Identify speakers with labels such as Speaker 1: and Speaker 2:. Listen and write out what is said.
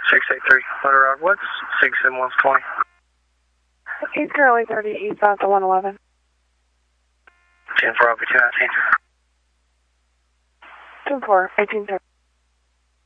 Speaker 1: 683, Letter Road Woods, 67120.
Speaker 2: He's currently 30 east out to 111.
Speaker 1: 10-4, 219.
Speaker 2: 10-4, 18-0.